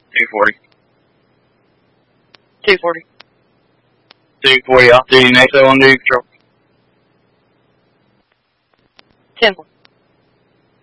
240. 240. 240, I'll see you next on duty patrol. 10-4.